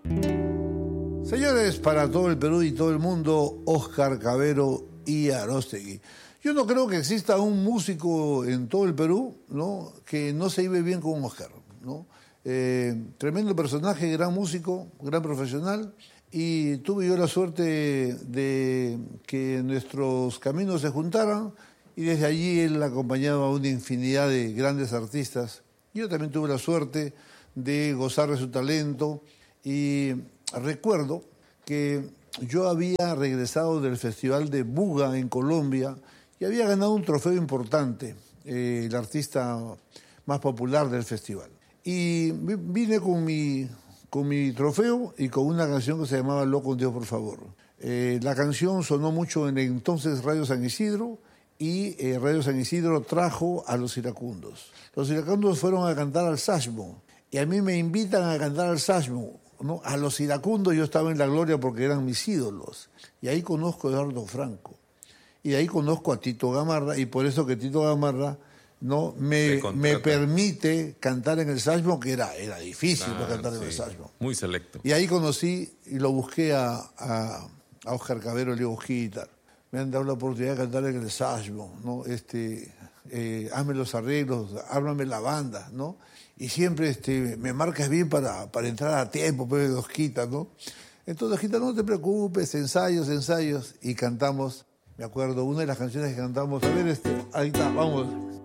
Señores, para todo el Perú y todo el mundo, Óscar Cavero y Aróstegui. Yo no creo que exista un músico en todo el Perú, ¿no?, que no se lleve bien con Óscar, ¿no? Tremendo personaje, gran músico, gran profesional, y tuve yo la suerte de que nuestros caminos se juntaran y desde allí él acompañaba a una infinidad de grandes artistas. Yo también tuve la suerte de gozar de su talento y recuerdo que yo había regresado del Festival de Buga en Colombia y había ganado un trofeo importante, el artista más popular del festival. Y vine con mi trofeo y con una canción que se llamaba Loco con Dios, por favor. La canción sonó mucho en el entonces Radio San Isidro y Radio San Isidro trajo a los iracundos. Los iracundos fueron a cantar al Sashmo y a mí me invitan a cantar al Sashmo, ¿no? A los iracundos yo estaba en la gloria porque eran mis ídolos. Y ahí conozco a Eduardo Franco. Y ahí conozco a Tito Gamarra y por eso que Tito Gamarra, ¿no?, me permite cantar en el Sashmo, que era difícil cantar en el Sashmo. Muy selecto. Y ahí conocí y lo busqué a Óscar Cavero, le digo, Osquitar, me han dado la oportunidad de cantar en el Sashmo, ¿no? Hazme los arreglos, háblame la banda, ¿no? Y siempre me marcas bien para entrar a tiempo, pues, Osquitar, ¿no? Entonces, Osquitar, no te preocupes, ensayos, y cantamos, me acuerdo, una de las canciones que cantamos, a ver, ahí está, vamos.